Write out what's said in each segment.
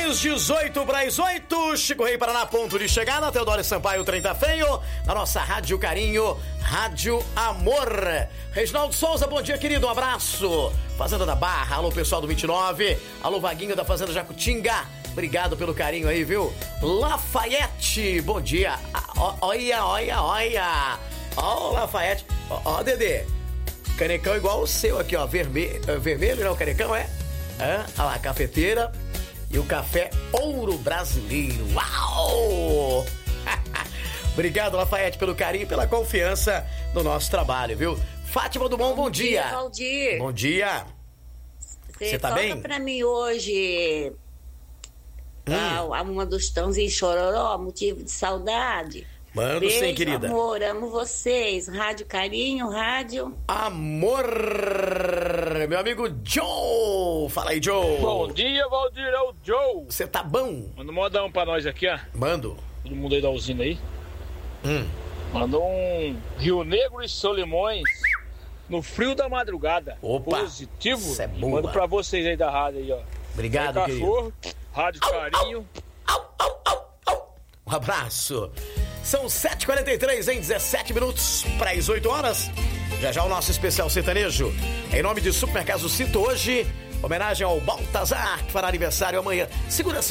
minutos, 18 para as 8. Chico Rei Paraná, ponto de chegada. Teodoro Sampaio, trem tá feio. Na nossa Rádio Carinho, Rádio Amor. Reginaldo Souza, bom dia, querido. Um abraço. Fazenda da Barra, alô, pessoal do 29. Alô, Vaguinho da Fazenda Jacutinga. Obrigado pelo carinho aí, viu? Lafayette, bom dia. Olha. Ó, Lafayette. Ó, Dedê. Canecão igual o seu aqui, ó. Vermelho, não? Canecão, é? Olha lá, cafeteira. E o café Ouro Brasileiro. Uau! Obrigado, Lafayette, pelo carinho e pela confiança no nosso trabalho, viu? Fátima do bom dia. Valdir. Bom dia. Você tá bem? Toca pra mim hoje uma dos Tãozinhos Chororó, motivo de saudade. Mando Beijo, sim, querida. Amor, amo vocês. Rádio Carinho, Rádio Amor, meu amigo Joe. Fala aí, Joe. Bom dia, Valdir, é o Joe. Você tá bom? Manda um modão pra nós aqui, ó. Mando. Todo mundo aí da usina aí. Mandou um Rio Negro e Solimões no frio da madrugada. Opa, positivo. isso é boa. Mando pra vocês aí da rádio aí, ó. Obrigado, aí, querido. cachorro, Rádio Carinho. Um abraço. São 7h43, em 17 minutos para as 8 horas. Já o nosso especial sertanejo. Em nome de Supermercado Cito, hoje, homenagem ao Baltazar, que fará aniversário amanhã. Segura.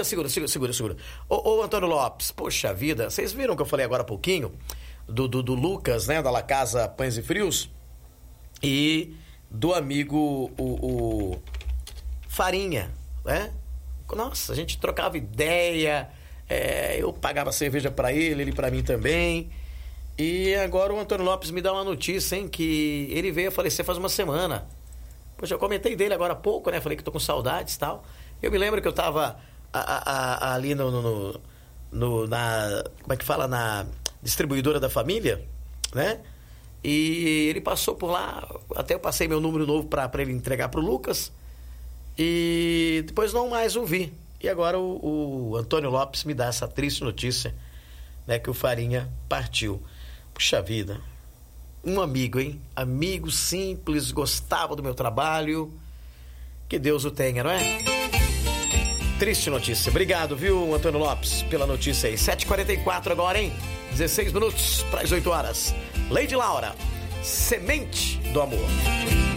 Ô, Antônio Lopes, poxa vida, vocês viram que eu falei agora há pouquinho do Lucas, né, da La Casa Pães e Frios, e do amigo o Farinha, né? Nossa, a gente trocava ideia, eu pagava cerveja pra ele pra mim também. E agora o Antônio Lopes me dá uma notícia, hein, que ele veio a falecer faz uma semana. Poxa, eu comentei dele agora há pouco, né? Falei que tô com saudades e tal. Eu me lembro que eu tava ali na como é que fala? Na distribuidora da família, né? E ele passou por lá, até eu passei meu número novo pra ele entregar pro Lucas. E depois não mais o vi. E agora o Antônio Lopes me dá essa triste notícia, né? Que o Farinha partiu. Puxa vida. Um amigo, hein? Amigo simples, gostava do meu trabalho. Que Deus o tenha, não é? Triste notícia. Obrigado, viu, Antônio Lopes, pela notícia aí. 7h44 agora, hein? 16 minutos para as 8 horas. Lady Laura, Semente do Amor.